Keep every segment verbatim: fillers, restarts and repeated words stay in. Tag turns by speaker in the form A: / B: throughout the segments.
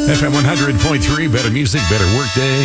A: F M one hundred point three, better music, better workday.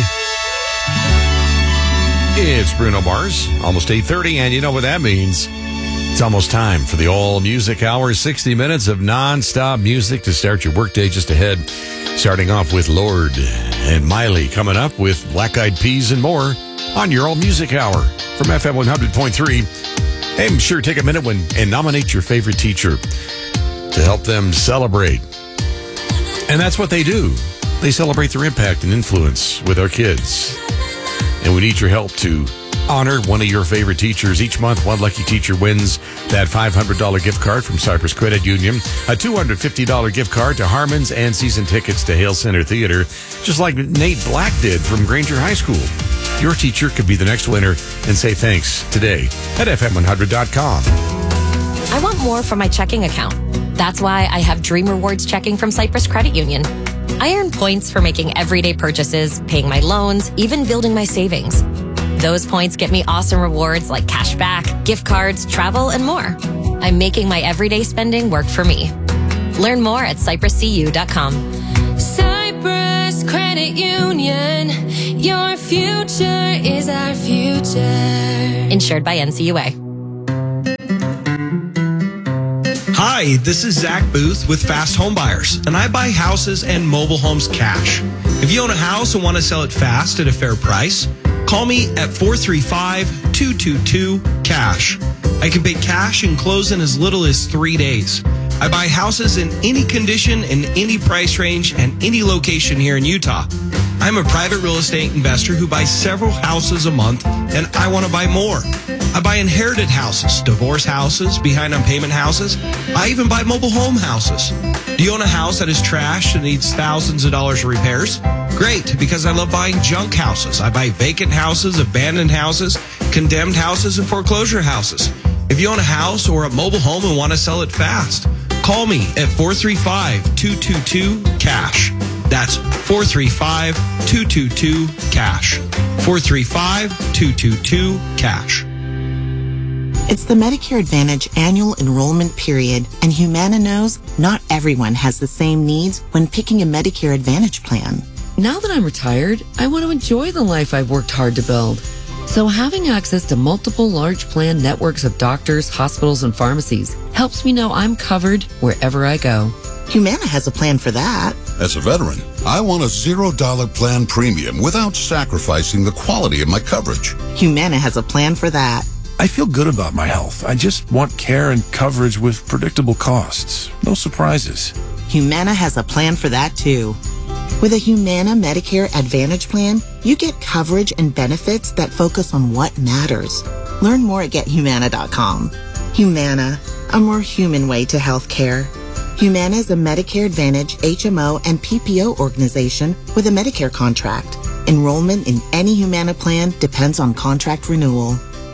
A: It's Bruno Mars, almost eight thirty, and you know what that means. It's almost time for the All Music Hour, sixty minutes of non-stop music to start your workday just ahead. Starting off with Lorde and Miley coming up with Black Eyed Peas and more on your All Music Hour from F M one hundred point three. Hey, I'm sure take a minute when, and nominate your favorite teacher to help them celebrate. And that's what they do. They celebrate their impact and influence with our kids. And we need your help to honor one of your favorite teachers. Each month, one lucky teacher wins that five hundred dollars gift card from Cypress Credit Union, a two hundred fifty dollars gift card to Harmon's, and season tickets to Hale Center Theater, just like Nate Black did from Granger High School. Your teacher could be the next winner, and say thanks today at F M one hundred dot com.
B: I want more from my checking account. That's why I have Dream Rewards checking from Cypress Credit Union. I earn points for making everyday purchases, paying my loans, even building my savings. Those points get me awesome rewards like cash back, gift cards, travel, and more. I'm making my everyday spending work for me. Learn more at cypress c u dot com.
C: Cypress Credit Union, your future is our future.
B: Insured by N C U A.
D: Hi, this is Zach Booth with Fast Home Buyers, and I buy houses and mobile homes cash. If you own a house and want to sell it fast at a fair price, call me at four three five, two two two, cash. I can pay cash and close in as little as three days. I buy houses in any condition, in any price range, and any location here in Utah. I'm a private real estate investor who buys several houses a month, and I want to buy more. I buy inherited houses, divorce houses, behind on payment houses. I even buy mobile home houses. Do you own a house that is trashed and needs thousands of dollars of repairs? Great, because I love buying junk houses. I buy vacant houses, abandoned houses, condemned houses, and foreclosure houses. If you own a house or a mobile home and want to sell it fast, call me at four three five, two two two, cash. That's four three five, two two two, cash. four three five, two two two, cash.
E: It's the Medicare Advantage annual enrollment period, and Humana knows not everyone has the same needs when picking a Medicare Advantage plan.
F: Now that I'm retired, I want to enjoy the life I've worked hard to build. So having access to multiple large plan networks of doctors, hospitals, and pharmacies helps me know I'm covered wherever I go.
E: Humana has a plan for that.
G: As a veteran, I want a zero dollar plan premium without sacrificing the quality of my coverage.
E: Humana has a plan for that.
H: I feel good about my health. I just want care and coverage with predictable costs. No surprises.
E: Humana has a plan for that, too. With a Humana Medicare Advantage plan, you get coverage and benefits that focus on what matters. Learn more at get humana dot com. Humana, a more human way to health care. Humana is a Medicare Advantage, H M O, and P P O organization with a Medicare contract. Enrollment in any Humana plan depends on contract renewal.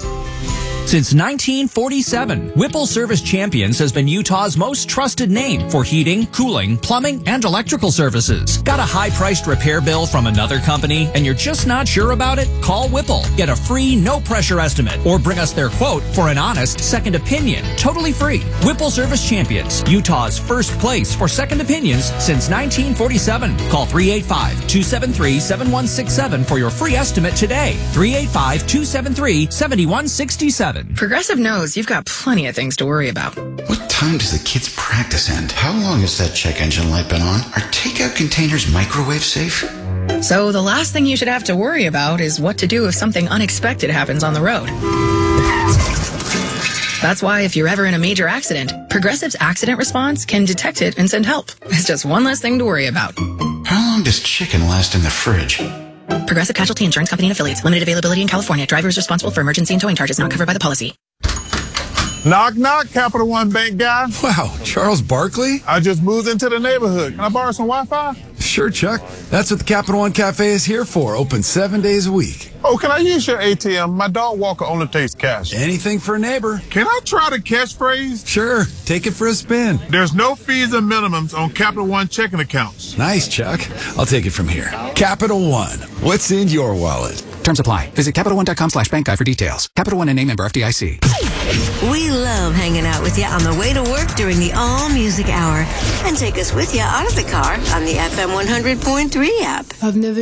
I: Since nineteen forty-seven, Whipple Service Champions has been Utah's most trusted name for heating, cooling, plumbing, and electrical services. Got a high-priced repair bill from another company and you're just not sure about it? Call Whipple. Get a free, no-pressure estimate or bring us their quote for an honest second opinion. Totally free. Whipple Service Champions, Utah's first place for second opinions since nineteen forty-seven. Call three eight five, two seven three, seven one six seven for your free estimate today. three eight five, two seven three, seven one six seven.
J: Progressive knows you've got plenty of things to worry about.
K: What time does the kids' practice end? How long has that check engine light been on? Are takeout containers microwave safe?
J: So the last thing you should have to worry about is what to do if something unexpected happens on the road. That's why if you're ever in a major accident, Progressive's accident response can detect it and send help. It's just one less thing to worry about.
K: How long does chicken last in the fridge?
J: Progressive Casualty Insurance Company and Affiliates. Limited availability in California. Driver is responsible for emergency and towing charges not covered by the policy.
L: Knock, knock, Capital One Bank guy.
M: Wow, Charles Barkley?
L: I just moved into the neighborhood. Can I borrow some Wi-Fi?
M: Sure, Chuck. That's what the Capital One Cafe is here for. Open seven days a week.
L: Oh, can I use your A T M? My dog walker only takes cash.
M: Anything for a neighbor.
L: Can I try the catchphrase?
M: Sure. Take it for a spin.
L: There's no fees and minimums on Capital One checking accounts.
M: Nice, Chuck. I'll take it from here. Capital One. What's in your wallet?
N: Terms apply. Visit CapitalOne.com slash bank guide for details. Capital One and A member F D I C.
O: We love hanging out with you on the way to work during the All Music Hour. And take us with you out of the car on the F M one hundred point three app.
P: I've never